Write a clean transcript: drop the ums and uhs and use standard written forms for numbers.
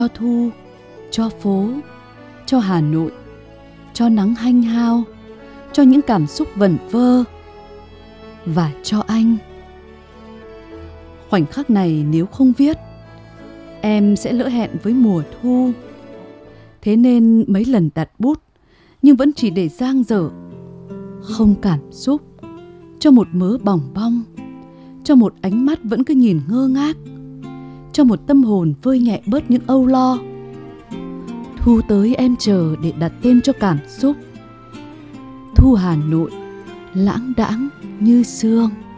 cho thu, cho phố, cho Hà Nội, cho nắng hanh hao, cho những cảm xúc vẩn vơ và cho anh. Khoảnh khắc này nếu không viết, em sẽ lỡ hẹn với mùa thu. Thế nên mấy lần đặt bút nhưng vẫn chỉ để dang dở, không cảm xúc, cho một mớ bòng bong, cho một ánh mắt vẫn cứ nhìn ngơ ngác, cho một tâm hồn vơi nhẹ bớt những âu lo. Thu tới em chờ để đặt tên cho cảm xúc. Thu Hà Nội lãng đãng như sương.